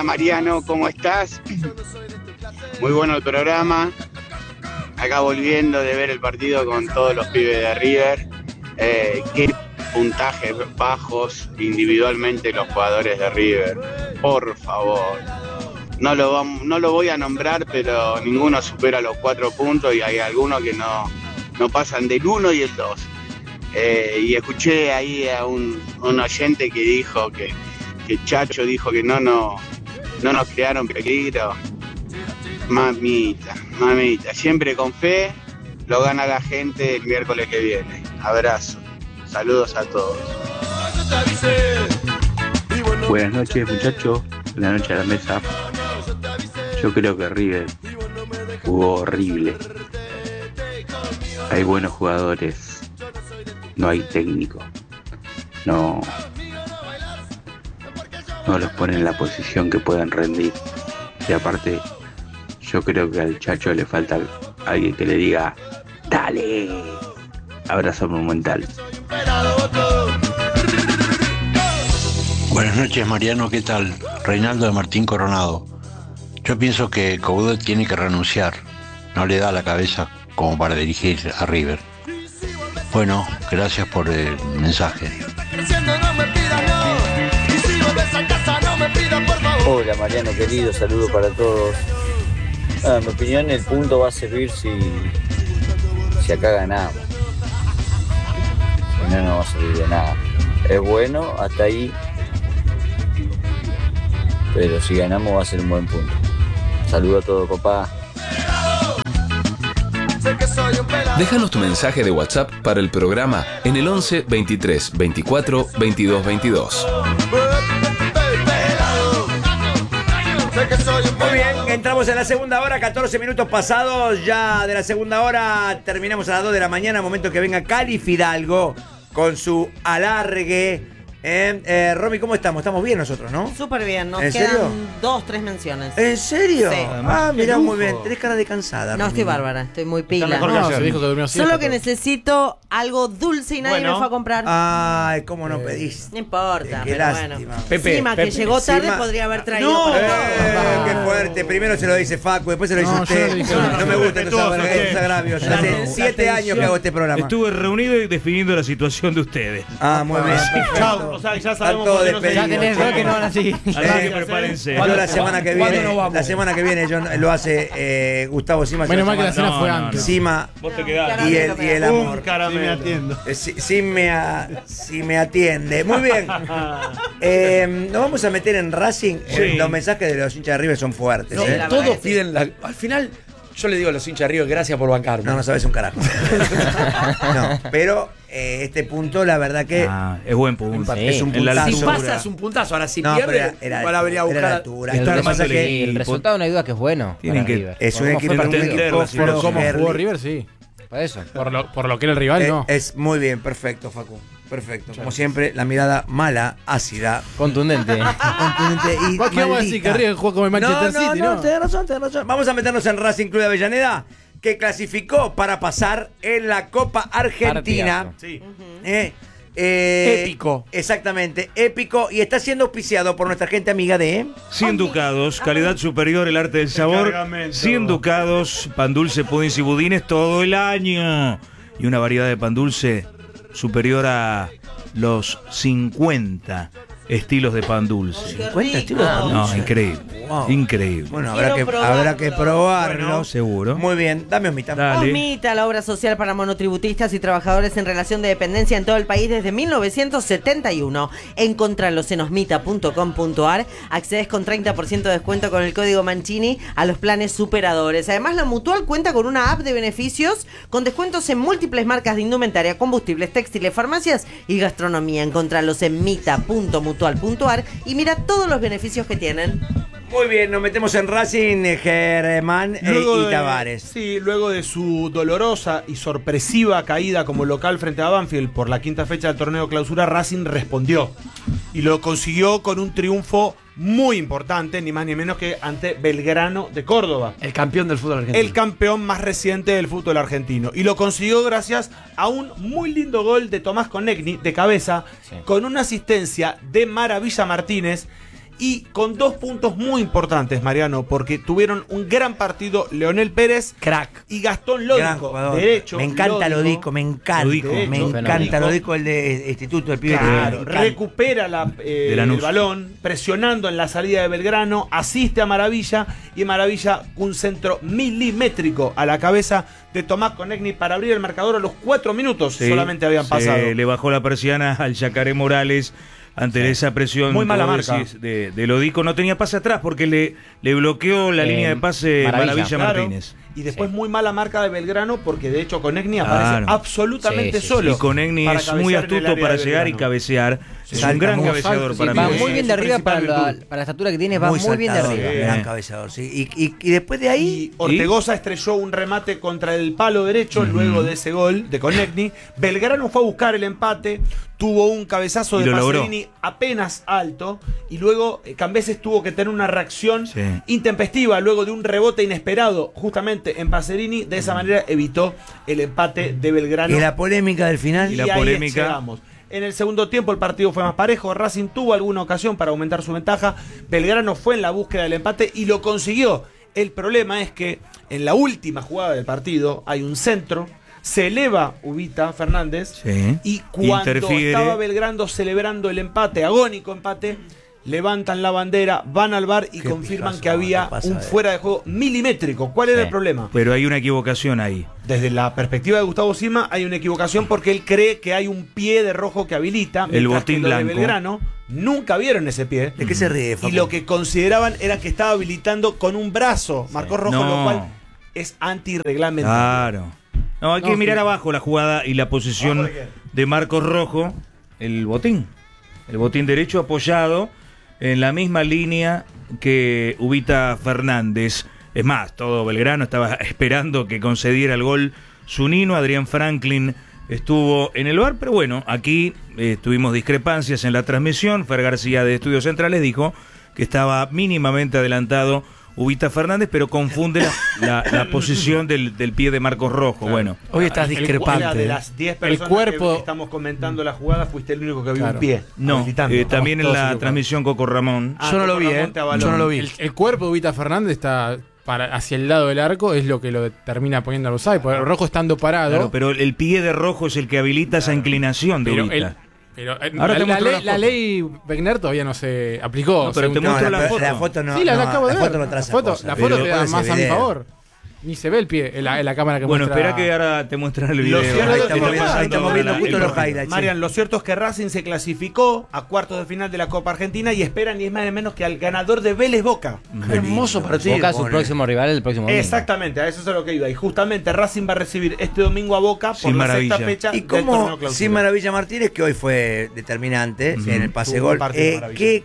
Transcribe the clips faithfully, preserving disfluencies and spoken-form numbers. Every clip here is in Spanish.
Hola Mariano, ¿cómo estás? Muy bueno el programa. Acá volviendo de ver el partido con todos los pibes de River. Eh, qué puntajes bajos individualmente los jugadores de River. Por favor. No lo, vamos, no lo voy a nombrar, pero ninguno supera los cuatro puntos y hay algunos que no, no pasan del uno y el dos. Eh, y escuché ahí a un, un oyente que dijo que, que Chacho dijo que no, no, no nos crearon peligro. Mamita, mamita, siempre con fe, lo gana la gente el miércoles que viene. Abrazo, saludos a todos. Buenas noches muchachos, buenas noches a la mesa. Yo creo que River jugó horrible. Hay buenos jugadores, no hay técnico. No, no los ponen en la posición que puedan rendir. Y aparte, yo creo que al Chacho le falta alguien que le diga, ¡dale! Abrazo monumental. Buenas noches Mariano, ¿qué tal? Reinaldo de Martín Coronado. Yo pienso que Coudet tiene que renunciar. No le da la cabeza como para dirigir a River. Bueno, gracias por el mensaje. Hola Mariano querido, saludos para todos. Ah, en mi opinión el punto va a servir si, si acá ganamos. Si no, no va a servir de nada. Es bueno hasta ahí, pero si ganamos va a ser un buen punto. Saludos a todos, papá. Déjanos tu mensaje de WhatsApp para el programa en el once veintitrés veinticuatro veintidós veintidós. Muy bien, entramos en la segunda hora, catorce minutos pasados ya de la segunda hora, terminamos a las dos de la mañana, momento que venga Cali Fidalgo con su alargue. Eh, eh, Romy, ¿cómo estamos? Estamos bien nosotros, ¿no? Súper bien, nos ¿En quedan serio? dos, tres menciones. ¿En serio? Sí. Ah, mirá, muy bien, tenés cara de cansada. No, Romy. estoy bárbara, estoy muy pila. Está mejor que No, ayer. se dijo que durmió Solo siesta, que pero- necesito algo dulce y nadie Bueno. me fue a comprar. Ay, ¿cómo no pedís? No importa, Qué pero lástima. bueno. Pepe, Encima Pepe. que llegó tarde Encima- podría haber traído No, para eh, todos. qué fuerte. Primero se lo dice Facu, después se lo dice No, usted. yo no lo dije. No, no me gustan estos Respetuoso, agra- ¿qué? estos agravios. Hace La- siete la años que hago este programa. Estuve reunido y definiendo la situación de ustedes. Ah, muy bien. Chao. O sea, ya sabemos por qué no se- Ya tenés dos que no van así. Así que prepárense. Yo la semana que ¿Cuándo viene, nos vamos? la semana que viene yo lo hace eh, Gustavo Sima. Menos yo mal que la semana- cena fue antes. Sima Vos te quedás. y el, y el amor. Un caramelo. Sí, me atiendo. Eh, Si, si me a- si me atiende. Muy bien. Eh, nos vamos a meter en Racing. Sí. Eh, los mensajes de los hinchas de River son fuertes. No, ¿eh? todos piden la. Al final, yo le digo a los hinchas de River, gracias por bancarme. No, no sabes un carajo. No, pero eh, este punto, la verdad que Ah, es buen punto. es un En la puntazo. Si altura. pasa es un puntazo, ahora si No, pierde, pero era- era- van a venir a era buscar. la altura. Está Lo que armando pasa el es que equipo. El resultado no hay duda que es bueno. Tienen para que- River. es un ¿Cómo equipo, fue un para equipo entender la Por cómo flojero. jugó River, sí. para eso? Por lo, por lo que era el rival, Eh, no. Es muy bien, perfecto, Facu. Perfecto. Como siempre, la mirada mala, ácida, Contundente. contundente y ¿Vos qué vamos a decir? maldita. Que River juega como el Manchester no, no, City, no, ¿no? tenés razón, tenés razón. Vamos a meternos en Racing Club de Avellaneda, que clasificó para pasar en la Copa Argentina. Partidazo. Sí. Eh, eh, Épico. Exactamente, épico. Y está siendo auspiciado por nuestra gente amiga de... cien ducados, calidad superior, el arte del sabor. cargamento. cien ducados, pan dulce, pudins y budines todo el año. Y una variedad de pan dulce superior a los cincuenta estilos de pan dulce. cincuenta estilos de pan No, dulce. increíble. Wow. Increíble. Bueno, Quiero habrá que, probarlo. habrá que probarlo. Bueno, seguro. Muy bien, dame un mitad. Dale. Omita, la obra social para monotributistas y trabajadores en relación de dependencia en todo el país desde mil novecientos setenta y uno. Encontralos en osmita punto com punto ar. Accedes con treinta por ciento de descuento con el código Mancini a los planes superadores. Además, la Mutual cuenta con una app de beneficios con descuentos en múltiples marcas de indumentaria, combustibles, textiles, farmacias y gastronomía. Encontralos en mita punto mutual punto ar y mira todos los beneficios que tienen. Muy bien, nos metemos en Racing, eh, Germán eh, Luego y de- Tavares. Sí, luego de su dolorosa y sorpresiva caída como local frente a Banfield por la quinta fecha del torneo clausura, Racing respondió. Y lo consiguió con un triunfo muy importante, ni más ni menos que ante Belgrano de Córdoba. El campeón del fútbol argentino. El campeón más reciente del fútbol argentino. Y lo consiguió gracias a un muy lindo gol de Tomás Conegni de cabeza, Sí. con una asistencia de Maravilla Martínez. Y con dos puntos muy importantes, Mariano, porque tuvieron un gran partido Leonel Pérez, crack, y Gastón Gran Lódico, jugador. derecho. Me encanta Lodico, me encanta. Lodico, me Lodico. encanta Lodico, el de Instituto, el pibe. Claro, que me encanta. recupera la, eh, De el Lanús. balón, presionando en la salida de Belgrano, asiste a Maravilla, y Maravilla un centro milimétrico a la cabeza de Tomás Conegni para abrir el marcador a los cuatro minutos. Sí, solamente habían se pasado. le bajó la persiana al Yacaré Morales ante esa presión. Muy mala como marca. decís, de, de Lodico. No tenía pase atrás porque le, le bloqueó la Eh, línea de pase Maravilla, Maravilla. Claro. Martínez. Y después muy mala marca de Belgrano, porque de hecho Conegni Claro. aparece absolutamente Sí, sí, solo. Y Conegni para es cabecear muy en el astuto área para de llegar y Belgrano. cabecear. Es Salta un gran muy cabeceador Sí, para va mí. muy bien de Su arriba para principal la, virtud. para la estatura que tiene, va muy, bien de saltador, arriba. Sí. Gran cabeceador, sí. Y, y, y después de ahí. Y Ortegoza estrelló un remate contra el palo derecho luego de ese gol de Conegni. Belgrano fue a buscar el empate, tuvo un cabezazo Y de lo logró. Pacerini apenas alto, y luego eh, Cambeses tuvo que tener una reacción Sí. intempestiva luego de un rebote inesperado justamente en Pacerini. De esa manera evitó el empate de Belgrano. Y la polémica del final. Y la ahí polémica. llegamos. En el segundo tiempo el partido fue más parejo. Racing tuvo alguna ocasión para aumentar su ventaja. Belgrano fue en la búsqueda del empate y lo consiguió. El problema es que en la última jugada del partido hay un centro. Se eleva Ubita Fernández. Sí. Y cuando Interfiere. estaba Belgrano celebrando el empate, agónico empate, levantan la bandera, van al bar y Qué confirman pijazo, que había no pasa un de- fuera de juego milimétrico. ¿Cuál era Sí. el problema? Pero hay una equivocación ahí. Desde la perspectiva de Gustavo Sima hay una equivocación porque él cree que hay un pie de rojo que habilita, El mientras que botín lo de blanco. Belgrano nunca vieron ese pie. ¿De qué se ríe, Y Facu? lo que consideraban era que estaba habilitando con un brazo Marcos Rojo, No. lo cual es antirreglamentario. Claro. No, hay que No, mirar sí. abajo la jugada y la posición ¿Abajo de qué? de Marcos Rojo, el botín. El botín derecho apoyado en la misma línea que Ubita Fernández. Es más, todo Belgrano estaba esperando que concediera el gol Zunino. Adrián Franklin estuvo en el bar, pero bueno, aquí eh, tuvimos discrepancias en la transmisión. Fer García de Estudios Centrales dijo que estaba mínimamente adelantado Ubita Fernández, pero confunde la, la- la posición del, del pie de Marcos Rojo. Bueno, Hoy estás Era discrepante. de ¿eh? las diez El personas cuerpo. que estamos comentando la jugada, fuiste el único que vio Claro. un pie. no, habilitando. eh, también en todos la equivocados. transmisión Coco Ramón. Ah, Yo no lo vi, Coco ¿eh? Ramón te avaló. Yo no lo vi. El, el cuerpo de Ubita Fernández está para, hacia el lado del arco, es lo que lo termina poniendo al offside. Porque el rojo estando parado. Claro, pero el pie de Rojo es el que habilita esa inclinación de pero Ubita. el- pero, eh, Ahora la, te la muestro ley, la la foto. ley Wegner todavía no se aplicó. No, pero según te tengo- muestro la, la la foto. foto no. Sí, la, no, la acabo de la ver. foto no trae la esa foto, cosa. la foto Pero te da después más se a mi ve. favor. Ni se ve el pie en la, en la cámara que Bueno, muestra. espera que ahora te muestran el Lo video. cierto Ahí es estamos que- viendo, ahí estamos viendo justo los el- highlights. Marian, lo cierto es que Racing se clasificó a cuartos de final de la Copa Argentina y esperan ni es más ni menos que al ganador de Vélez Boca. Qué hermoso partido. Boca, su pone. próximo rival, el próximo domingo. Exactamente, a eso es a lo que iba. Y justamente Racing va a recibir este domingo a Boca por Sin la Maravilla. sexta fecha Y del torneo como clausura. sin Maravilla Martínez, que hoy fue determinante Ujú. en el pase Tuvo un gol, partido eh, maravilloso. que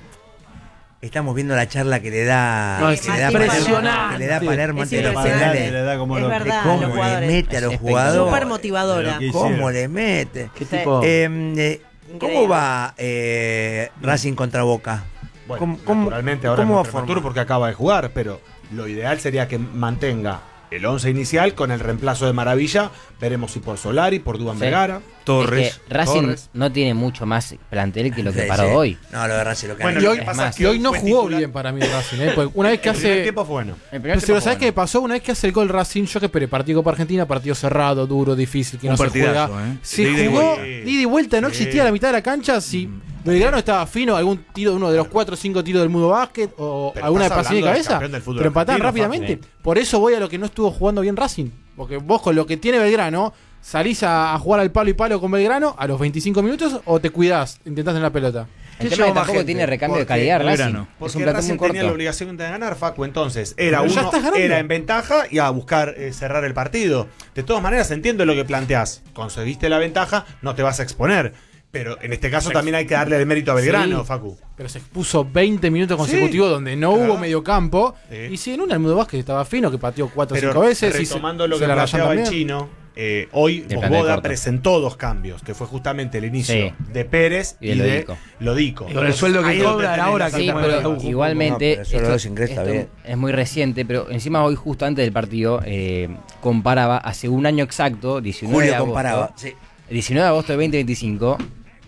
estamos viendo la charla que le da, No, que es le da impresionante. Palermo, que le da Palermo Es ante los impresionante. penales. Le da como Es loco. verdad, De a cómo los le jugadores. mete a los Es jugadores. Súper motivadora. Pero ¿Cómo hicieron? le mete? ¿Qué Sí. tipo? Eh, eh, ¿Cómo Increíble. va eh, Racing contra Boca? Bueno, ¿Cómo, cómo- naturalmente ahora cómo no va a es formar? prematuro porque acaba de jugar, pero lo ideal sería que mantenga el once inicial con el reemplazo de Maravilla. Veremos si por Solari, por Duván Sí. Vergara. Torres. Es que Racing Torres. no tiene mucho más plantel que lo que Sí, paró sí. hoy. No, lo de Racing lo que Bueno, y lo hoy, que pasa más, es que y hoy no fue jugó titular. bien para mí Racing. ¿eh? Porque una vez que El primer hace. tiempo fue bueno. El primer Pero, tiempo ¿sabes fue qué bueno. pasó? Una vez que hace el gol Racing, yo que esperé partido para Argentina, partido cerrado, duro, difícil, que Un no se partidazo, juega. ¿eh? Se De ida y jugó vuelta. de ida y vuelta, no Sí. existía la mitad de la cancha. Si Belgrano estaba fino, algún tiro de uno de los cuatro o cinco tiros del mundo básquet, o Pero alguna de estás pasión y hablando del cabeza, campeón del fútbol pero empataban argentino, rápidamente. Facu. Por eso voy a lo que no estuvo jugando bien Racing. Porque vos con lo que tiene Belgrano, salís a, a jugar al palo y palo con Belgrano a los veinticinco minutos o te cuidás, intentás en la pelota. El ¿Qué tema es llevó que más tampoco gente? tiene recambio de Porque calidad Racing. Belgrano. Es Porque un plantel Racing muy tenía la corto. obligación de ganar, Facu. Entonces, era Pero ya uno, estás ganando. era en ventaja y a buscar eh, cerrar el partido. De todas maneras, entiendo lo que planteás. Conseguiste la ventaja, no te vas a exponer. Pero en este caso también hay que darle el mérito a Belgrano, Sí. Facu. Pero se expuso veinte minutos consecutivos Sí, donde no claro. hubo medio campo. Sí. Y si en una el Mundo Vázquez estaba fino, que pateó cuatro o Pero cinco veces. y se- retomando lo se que la rayan planteaba el también. chino, eh, hoy El plantel Bosboda corto. presentó dos cambios, que fue justamente el inicio Sí. de Pérez Y y de de Lodico. Lodico. Y con el sueldo que Ahí es donde cobran tenés ahora, la que Sí, falta también de pero está Araujo. igualmente No, pero eso esto, lo sin Cresta, esto bien. es muy reciente, pero encima hoy justo antes del partido eh, comparaba hace un año exacto, diecinueve de Julio agosto, comparaba. Sí. diecinueve de agosto de veinte veinticinco,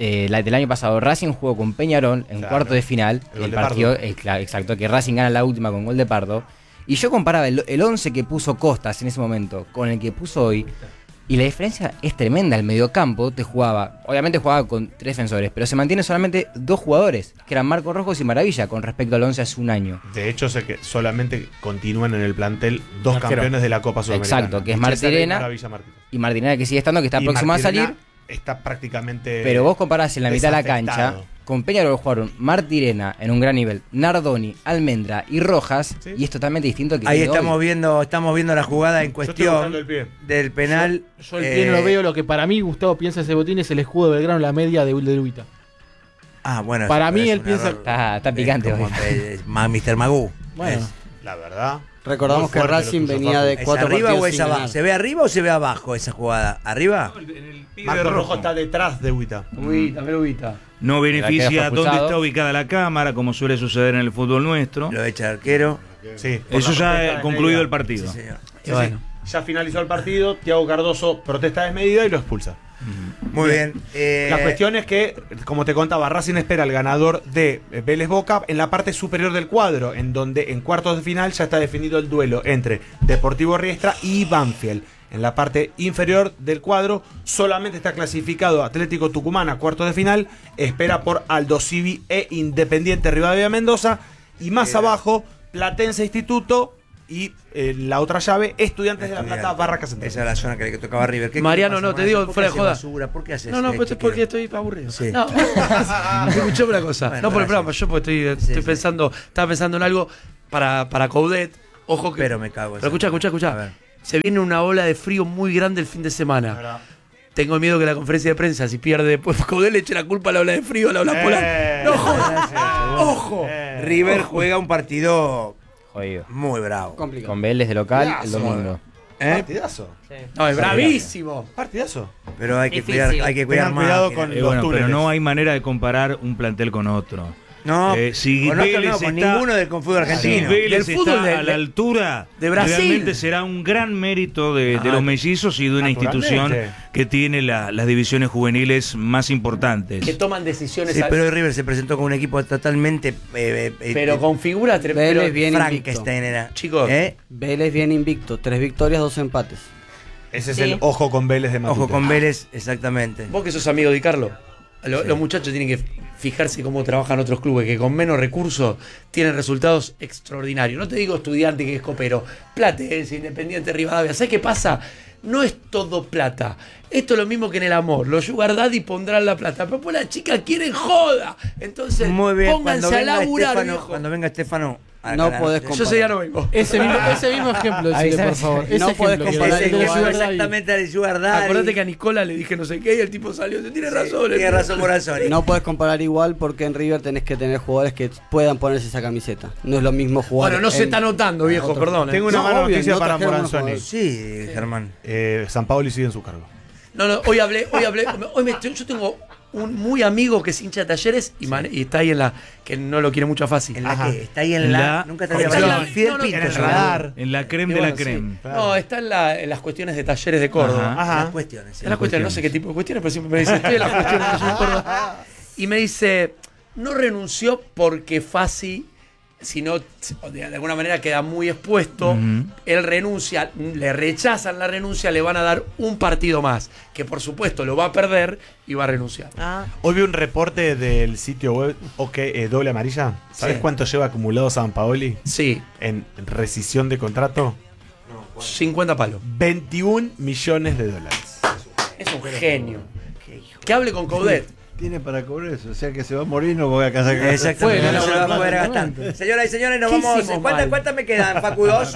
eh, la del año pasado, Racing jugó con Peñarol en Claro. cuarto de final. El El, gol de partido, Pardo. eh, claro, exacto, que Racing gana la última con gol de Pardo. Y yo comparaba el, el once que puso Costas en ese momento con el que puso hoy. Y la diferencia es tremenda. El mediocampo te jugaba, obviamente jugaba con tres defensores, pero se mantiene solamente dos jugadores, que eran Marcos Rojos y Maravilla, con respecto al once hace un año. De hecho, sé que solamente continúan en el plantel dos Arquero. campeones de la Copa Sudamericana. Exacto, que es Cesare y Martirena Maravilla Martínez. y Martinera, que sigue estando, que está Y próximo a Martirena salir. Está prácticamente. Pero vos comparás en la mitad de la desafectado. cancha, con Peñarol jugaron Martirena en un gran nivel, Nardoni, Almendra y Rojas, y es totalmente distinto al que Ahí tiene estamos hoy. viendo, estamos viendo la jugada en estoy cuestión buscando el pie. del penal. Yo el pie no lo eh, veo. Lo que para mí Gustavo piensa ese botín es el escudo de Belgrano en la media de de Luita. Ah, bueno. Para eso mí es él un piensa- error. Está, está picante Es como, hoy. eh, ma- mister Magoo. Bueno. Es- La verdad. Recordamos muy que fuerte lo Racing puso venía Facu. de ¿Es cuatro arriba partidos o es sin abajo? ganar. ¿Se ve arriba o se ve abajo esa jugada? ¿Arriba? Marcos Rojo está detrás de Huita. Ubita, me lo ubita. No La beneficia queda dónde expulsado. está ubicada la cámara, como suele suceder en el fútbol nuestro. Lo echa el arquero. Sí, por Eso la ya protesta ha concluido desmedida. el partido. Sí, señor. Sí, sí. Bueno. Ya finalizó el partido. Thiago Cardoso protesta desmedida y lo expulsa. Muy bien. eh, La cuestión es que, como te contaba, Racing espera al ganador de eh, Vélez Boca en la parte superior del cuadro, en donde en cuartos de final ya está definido el duelo entre Deportivo Riestra y Banfield. En la parte inferior del cuadro solamente está clasificado Atlético Tucumán a cuartos de final, espera por Aldo Civi e Independiente Rivadavia Mendoza, y más abajo Platense Instituto y eh, la otra llave Estudiantes de La Plata Barracas Central. Esa es la zona que le tocaba a River. ¿Qué- Mariano, qué pasa, no, te Mariano? digo, ¿Por qué fuera de haces joda. basura? ¿Por qué haces No, no, esto, pues es porque chiquero? estoy aburrido. Sí. No, escuchame una cosa. Bueno, no por el gracias. programa, yo porque estoy, Sí, estoy sí. pensando, estaba pensando en algo para, para Coudet. Ojo que. Pero me cago. Pero escucha, escucha, A escucha. ver. Se viene una ola de frío muy grande el fin de semana. Tengo miedo que la conferencia de prensa, si pierde después, Coudet le eche la culpa a la ola de frío, a la ola Eh, polar. No jodas. Ojo. Eh. River juega un partido Jodido. muy bravo. Complicado. Con Vélez de local el Pedazo, domingo. ¿Eh? Partidazo. No, es bravísimo. Partidazo. Pero hay que Difícil. cuidar, hay que cuidar Tengan más. cuidado que- con- Eh, Los bueno, túneles. pero no hay manera de comparar un plantel con otro. No, Eh, si con otro Vélez no, con está- ninguno del con fútbol Si argentino. Vélez Del fútbol está de- a la altura, de Brasil. realmente será un gran mérito de, de Ah, los mellizos y de una institución naturalmente. que tiene la- las divisiones juveniles más importantes. Que toman decisiones. Sí, al- pero River se presentó con un equipo totalmente. eh, eh, pero eh, con figuras tre- Vélez pero- bien Frankenstein era. Chicos, ¿Eh? Vélez bien invicto. Tres victorias, dos empates. Ese es Sí. el ojo con Vélez de Matute. Ojo con Vélez, exactamente. Vos que sos amigo de Carlos, lo- los muchachos tienen que fijarse cómo trabajan otros clubes que con menos recursos tienen resultados extraordinarios. No te digo Estudiante que es copero, Platense, Independiente, Rivadavia. ¿Sabes qué pasa? No es todo plata. Esto es lo mismo que en el amor. Los sugar daddy pondrán la plata, pero pues las chicas quieren joda. Entonces, Muy bien, pónganse cuando a venga, laburar, Estefano, viejo. cuando venga Estefano. a No ganar. podés Yo comparar. ese día no vengo. Ese mismo, ese mismo ejemplo, decile, por favor. Ese No ejemplo podés que- comparar Ese de los que Sugar fue Daddy. exactamente al Sugar Daddy. Acordate que a Nicola le dije no sé qué y el tipo salió. Tiene razón. Tiene el- razón, Morazoni. No puedes comparar igual porque en River tenés que tener jugadores que puedan ponerse esa camiseta. No es lo mismo jugar. Bueno, no se en- está notando, viejo, otro- perdón. ¿eh? Tengo una No, mala obvio, noticia no para trajeron Moranzoni. unos Sí, Germán. Eh, San Paolo sigue en su cargo. No, no, hoy hablé, hoy hablé, hoy me, yo tengo un muy amigo que es hincha de Talleres y, mane- y está ahí en la, que no lo quiere mucho a Fácil. ¿En la Ajá. que? Está ahí en, En la, la- Nunca te Está había en la- hablado. Fidel no, no, Pinto. en el se llama. radar. En la creme Y de la bueno, sí. creme. No, está en, la- en las cuestiones de Talleres de Córdoba. Ajá. Ajá. Las cuestiones. En las cuestiones, no sé qué tipo de cuestiones, pero siempre me dice, estoy en las cuestiones de Talleres de Córdoba. Y me dice, no renunció porque Fasi, si no, de alguna manera queda muy expuesto, Ujú. él renuncia, le rechazan la renuncia, le van a dar un partido más, que por supuesto lo va a perder y va a renunciar. Ah, Hoy vi un reporte del sitio web OK eh, Doble Amarilla. ¿Sabes Sí. cuánto lleva acumulado San Paoli Sí, en rescisión de contrato? cincuenta palos. veintiún millones de dólares. Es un genio. Que hable con Coudet. Tiene para cobrar eso, o sea que se va a morir, no voy a casar con Exactamente, Fue, no se lo va a no, poder no, gastar. no. Señoras y señores, nos ¿Qué vamos. hicimos ¿Cuántas mal? cuántas me quedan, Facu? ¿Dos?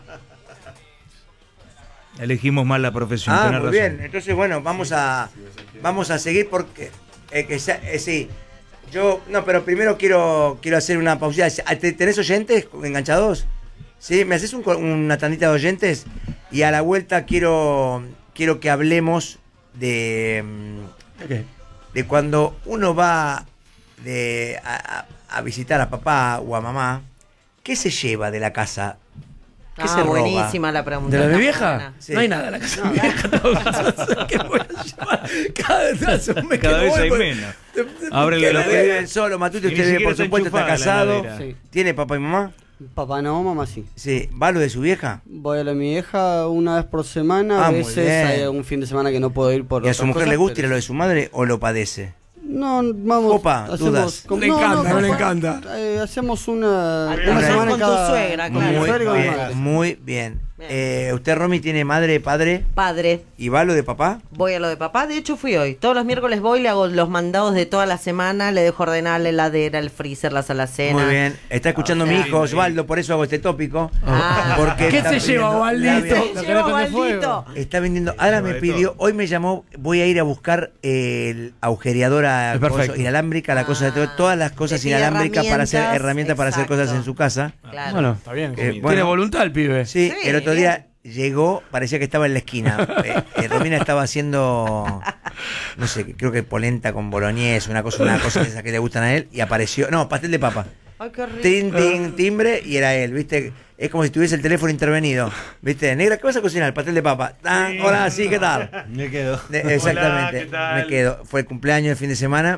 Elegimos mal la profesión. Ah, tenés muy razón. bien. Entonces, bueno, vamos a vamos a seguir porque eh, que sea- eh, sí. Yo no, pero primero quiero quiero hacer una pausita. ¿Te- ¿Tenés oyentes enganchados? Sí, me haces un co- una tandita de oyentes y a la vuelta quiero quiero que hablemos de mm, Ok. de cuando uno va de, a, a- a visitar a papá o a mamá, ¿qué se lleva de la casa ¿Qué Ah, se roba? buenísima la pregunta. ¿De la de mi está vieja? buena. No hay nada en la casa de mi vieja. ¿Qué voy a llevar? Cada vez hace un mes que Cada no vez hay vuelvo. menos. ¿Qué Ábrele la vive puerta. Solo, Matute, Y ni usted siquiera por está supuesto está enchufada la casado. heladera. Sí. ¿Tiene papá y mamá? Papá no, mamá sí. Sí. ¿Va lo de su vieja? Voy a la de mi vieja una vez por semana. Ah, a muy veces bien. hay algún fin de semana que no puedo ir por ¿Y a su otras mujer cosas, le gusta ir pero- a lo de su madre o lo padece? No, vamos. Opa, dudas. como- Le encanta, no le papá, encanta. eh, hacemos una, Al una revés semana con cada- tu suegra, con mi claro. Muy suegra y con mi bien. madre. Muy bien. Eh, ¿Usted, Romy, tiene madre, padre? Padre. ¿Y va lo de papá? Voy a lo de papá, de hecho fui hoy. Todos los miércoles voy, le hago los mandados de toda la semana, le dejo ordenar la heladera, el freezer, las alacenas. Muy bien. Está escuchando O mi sea, hijo Osvaldo, por eso hago este tópico. Ah. Porque ¿Qué está se lleva, vendiendo- Osvaldito? ¿Qué lleva, Osvaldito? Está vendiendo. Ahora me pidió, hoy me llamó, voy a ir a buscar el agujereadora Perfecto. coso, inalámbrica, la cosa de todo- todas las cosas Te pide inalámbricas para hacer herramientas, herramientas para hacer cosas exacto. en su casa. Claro. Bueno, Está bien. Eh, sí. bueno, tiene voluntad el pibe. Sí, Sí, el otro bien. día llegó, parecía que estaba en la esquina. Eh, eh, Romina estaba haciendo, no sé, creo que polenta con boloñés, una cosa, una cosa de esas que le gustan a él, y apareció, no, pastel de papa. Ay, qué rico. Tin, tin, timbre, y era él, ¿viste? Es como si tuviese el teléfono intervenido. ¿Viste? Negra, ¿qué vas a cocinar? Pastel de papa. Ah, hola, sí, ¿qué tal? Me quedo. De- exactamente. Hola, ¿qué tal? Me quedo. Fue el cumpleaños el fin de semana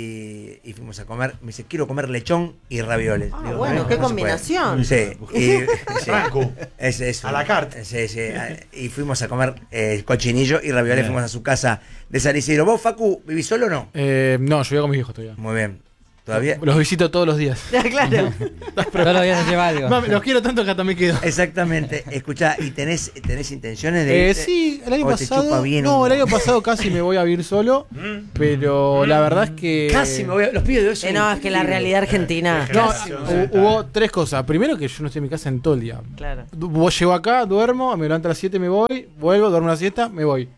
y, y fuimos a comer. Me dice, quiero comer lechón y ravioles. Ah, Digo, bueno, no, qué no se puede. combinación. Sí. Y, sí. Franco. Es, es A la carta. Sí, sí. Y fuimos a comer eh, cochinillo y ravioles. Fuimos a su casa de San Isidro. ¿Vos, Facu, vivís solo o no? Eh, no, yo vivo con mis hijos todavía. Muy bien. ¿Todavía? Los visito todos los días. Claro. Todos los días se lleva algo. Mami, los quiero tanto que hasta me quedo. Exactamente. Escuchá, ¿y tenés, tenés intenciones de Eh, irte? sí, el año ¿O te chupa pasado. bien No, un- el año pasado casi me voy a vivir solo. Pero la verdad es que. Casi me voy a... Los pibes de hoy son Eh, no, es que la realidad argentina. No, Casi, o hu- sea, hubo tres cosas. Primero que yo no estoy en mi casa en todo el día. Claro. Du- vos llego acá, duermo, me levanto a las siete, me voy, vuelvo, duermo una siesta, me voy.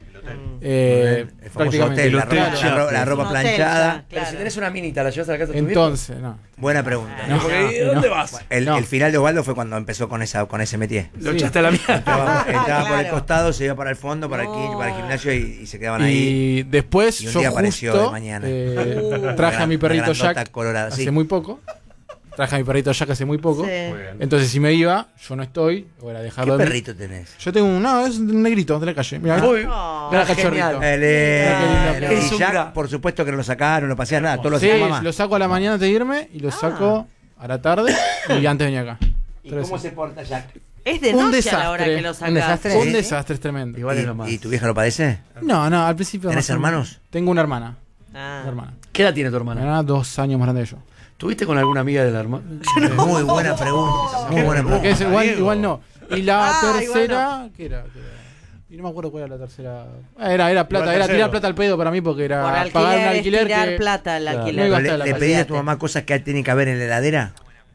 Eh, El famoso prácticamente. hotel, la hotel ropa, ya. la ro- la ropa Un hotel planchada. ya, Pero si claro. tenés una minita, ¿la llevas a la casa de tu Entonces, no. Buena pregunta. No, Porque, no, ¿dónde no. vas? El, No. el final de Osvaldo fue cuando empezó con esa con ese métier. Lo Sí. echaste a la mierda. Entraba, entraba por el Claro. costado, se iba para el fondo, para, el, qui- para el gimnasio y, y se quedaban ahí. Y después Y un yo día apareció justo, de mañana. eh, Uh, traje a mi una perrito grandota Jack colorada, hace sí. muy poco. Traje a mi perrito Jack hace muy poco. Sí. Entonces si me iba, yo no estoy, o era ¿Qué dejarlo de mí. perrito tenés? Yo tengo un, no, es un negrito de la calle. Mira, Uy, Oh, mira, ah, cachorrito. genial. El, eh, Ah, qué lindo. y Es un Jack, crack. por supuesto que no lo sacaron, no lo paseas nada, todo lo Sí, hacía mamá. lo saco a la mañana antes de irme y lo saco a la tarde y antes de venir acá. ¿Y Tres cómo veces. se porta Jack? Es de Un noche a la hora desastre. que lo Un sacas. desastre. Un ¿Sí? desastre, es tremendo. Igual es lo más. ¿Y, ¿Y tu vieja lo padece? No, no, al principio. ¿Tenés más o menos. hermanos? Tengo una hermana. Ah. Una hermana. ¿Qué edad tiene tu Mi hermana? hermana dos años más grande que yo. ¿Tuviste con alguna amiga de la hermana? Muy buena pregunta. Muy buena Porque es pregunta. igual, igual no. Y la Ah, tercera, ¿qué era? ¿Qué era? Y no me acuerdo cuál era la tercera. Ah, Era, era plata, Igual era tercero. tirar plata al pedo para mí porque Por era alquiler, pagar un es alquiler tirar que. plata al Claro. alquiler. No iba a ¿Le, estar la le plata. pedís a tu Olvídate. mamá cosas que tiene que haber en la heladera?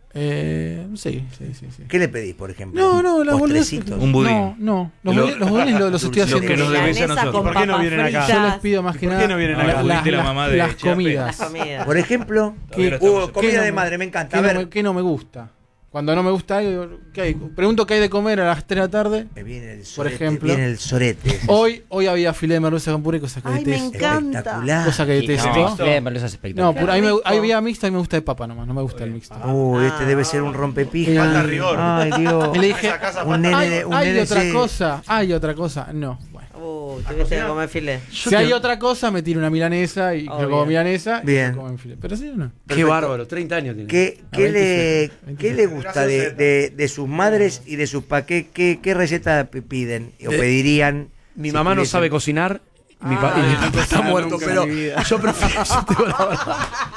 Eh, sí, sí, sí, sí. ¿Qué le pedís, por ejemplo? No, no, las boludeces. Postrecitos. Un budín. No, no. Los Lo- budines los, budines los, los estoy lo haciendo. que nos yo. debes a Milanesa nosotros. con ¿Por qué no papas vienen acá? fritas. Yo les pido más que ¿Por nada qué no vienen la- acá? la- Budín de la la- mamá de las Chiappe. comidas. Las comidas. Por ejemplo, ¿Qué- lo hubo estamos- comida qué no de me- madre, me encanta. ¿Qué A no ver, me- ¿Qué no me gusta? Cuando no me gusta algo, ¿qué hay? Pregunto qué hay de comer a las tres de la tarde. me viene el Por sorete, ejemplo. viene el sorete. Hoy, hoy había filé de merluza con puré, cosa que Ay, me detesto. encanta. Espectacular. Cosa que detesto. no. Filé de merluza es espectacular. No, pura- a mí me, rico. ahí había mixto, a mí me gusta de papa nomás, no me gusta el mixto. Uy, este debe ser un rompepija. Falta rigor. Ay, Dios. Y le dije, Esa casa un falta- nene hay, de- un hay nene otra sí. cosa, hay otra cosa. No, bueno. Uh, tuviste que comer filé. Si hay otra cosa, me tiro una milanesa y Obvio. yo como milanesa Bien. y yo como en filete. Pero sí, no. Qué bárbaro, treinta años tiene. ¿Qué, A qué, le, veintisiete, ¿Qué le gusta de, de, de sus madres y de sus pa qué, qué, qué receta p- piden o De- pedirían? Mi si mamá no tuviesen- sabe cocinar. Mi, pa- Ah. y mi papá está Nunca muerto, en pero mi vida. yo prefiero. Yo te digo la verdad.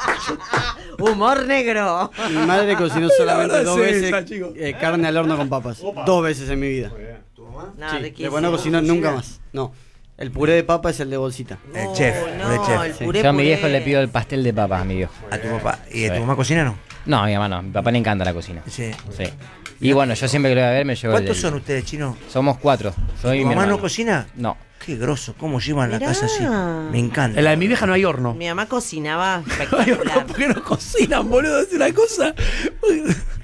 Humor negro. Mi madre cocinó solamente verdad dos es veces esa, chico. eh, carne al horno con papas. Dos veces en mi vida. No, Sí, riquísimo. después no cocinó nunca más. No. El puré de papa es el de bolsita. El chef, No, el chef. el Sí. puré Yo a mi puré. viejo le pido el pastel de papas, a mi viejo. A tu papá. ¿Y a tu Sí. mamá cocina no? No, a mi mamá no. A mi papá le encanta la cocina. Sí. Sí. Y bueno, yo siempre que lo voy a ver me llevo el ¿Cuántos del- son ustedes, chino? Somos cuatro. Soy ¿Tu mi mamá no hermano. cocina? No. Qué grosso, cómo llevan la Mirá. casa así. Me encanta. En la de mi vieja no hay horno. Mi mamá cocinaba Ay, espectacular. ¿por qué no cocinan, boludo? Es una cosa.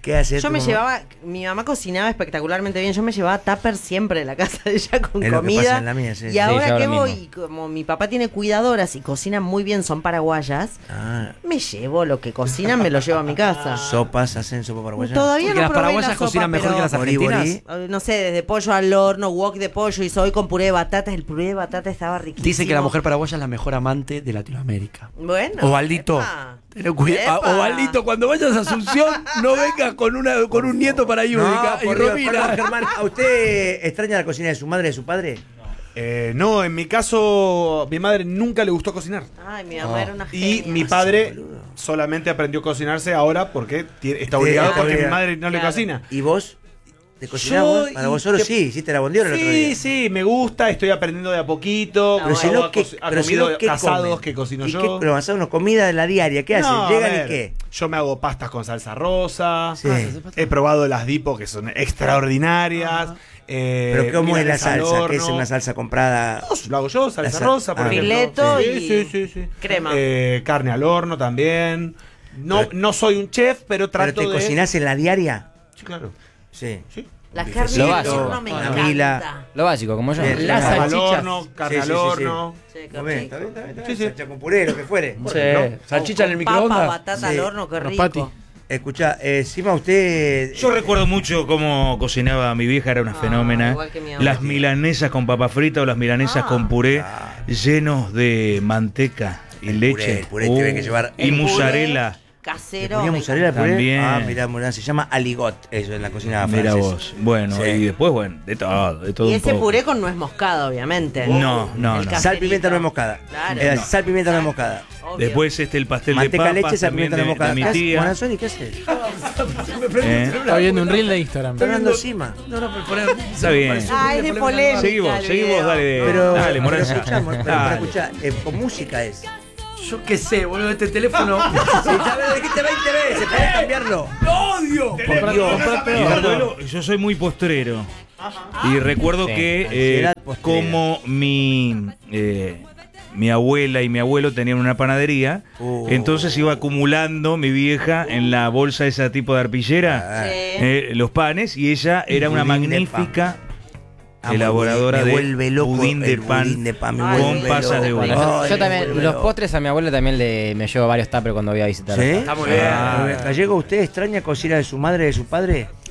¿Qué hace Yo tu me mamá? llevaba, mi mamá cocinaba espectacularmente bien, yo me llevaba tupper siempre de la casa de ella con Es lo que comida. pasa en la mía, sí. Y Sí, ahora yo que lo voy, mismo. como mi papá tiene cuidadoras y cocinan muy bien, son paraguayas, Ah, me llevo lo que cocinan, me lo llevo a mi casa. sopas, hacen sopa paraguaya. Todavía Porque no las probé paraguayas la sopa, cocinan mejor pero- que las Morí, morí. argentinas. Eh, No sé, desde pollo al horno, wok de pollo y soy con puré de batata. El puré de batata estaba riquísimo. Dicen que la mujer paraguaya es la mejor amante de Latinoamérica. Bueno. Ovaldito. epa. Ten cuidado. Epa. Ovaldito, cuando vayas a Asunción, no vengas con una con un nieto para No, Yudica. y por Dios, Romina. perdón, Germán, ¿a usted extraña la cocina de su madre y de su padre? Eh, no, en mi caso, mi madre nunca le gustó cocinar. Ay, mi mamá era una Y genia. mi padre solamente aprendió a cocinarse ahora porque tie- está Sí, obligado está porque mi obligado. madre no le Claro. cocina. ¿Y vos? ¿Te cocinás Yo vos? Para y vos solo que- sí, hiciste la bondiola el otro Sí, día. sí, me gusta, estoy aprendiendo de a poquito. Pero si hago no, a ¿qué- co- a pero si comido no, ¿qué casados comen? que cocino ¿Y yo. qué, pero avanzar una comida de la diaria, ¿qué hacen? No, a ¿Llegan y ver, qué? Yo me hago pastas con salsa rosa. Sí. He probado las dipo que son extraordinarias. eh, ¿Pero cómo es la milanesa al salsa? ¿Qué es horno. una salsa comprada? No, lo hago yo, salsa La sal- rosa, por ah. ejemplo. Fileto Sí, y sí, sí, sí. crema. Eh, carne al horno también. No, no soy un chef, pero trato ¿Pero te de. cocinás en la diaria? Sí, claro. Sí. Sí. La Bifecito, carne al horno me una encanta. mila. Lo básico, como yo. Bien, Las Carne al salchichas. horno, carne Sí, al sí, sí, horno. Sí, qué Está bien, rico. está bien, está bien, está Sí, bien. sí. Salchicha con puré, lo que fuere. Sí. ejemplo. Salchicha en el Con Papa, microondas. batata Sí. al horno, qué Los rico. patis. Escucha, eh, encima usted... Yo recuerdo mucho cómo cocinaba mi vieja, era una Ah, fenómena. igual que mi abuela. Las milanesas con papa frita o las milanesas Ah. con puré Ah. llenos de manteca y El leche. puré, el puré tiene que llevar- y El puré mozzarella. ¿Le Casero. ponía me mozzarella al puré? También. Ah, mirá, mirá, se llama aligot, eso en la cocina Mira francesa. vos. Bueno, Sí. y después, bueno, de todo, de todo Y un ese poco. puré con nuez moscada, obviamente. No, no, El no. caserito. Sal, pimienta, no es moscada. Claro. Eh, No. Sal, pimienta, no es moscada. Obvio. Después este el pastel Manteca, de papas leche, sal, también pimienta, no de, es moscada. de mi ¿Qué haces, tía. Monazzoni, ¿qué haces? ¿Eh? Está viendo un reel de Instagram. Está hablando encima. No, no, pero poner. Está bien. Ah, es de polémica. Seguimos, el seguimos, video. dale. Pero, dale, pero Morancia. escuchamos, pero, pero Dale. escuchá, eh, con música es. Yo qué sé, boludo, este teléfono. Sí, ya me lo dijiste veinte veces, podés cambiarlo. ¡Lo odio! Por Dios. Mi abuelo, yo soy muy postrero. Y recuerdo Sí. que, eh, Ansiedad postrera. como mi, eh, mi abuela y mi abuelo tenían una panadería, Uh. entonces iba acumulando mi vieja en la bolsa ese tipo de arpillera Sí. eh, los panes, y ella era una Budín de magnífica Amo el elaboradora budín, me de vuelve loco budín de el pan budín de pan, me Ay, con vuelve pasas de loco. uva. Bueno, yo, Ay, yo me también, vuelve los loco. postres a mi abuela también le, me llevo varios tuppers cuando voy a visitar. ¿Sí? Está muy bien. Ah, Gallego, ¿usted extraña cocina de su madre y de su padre?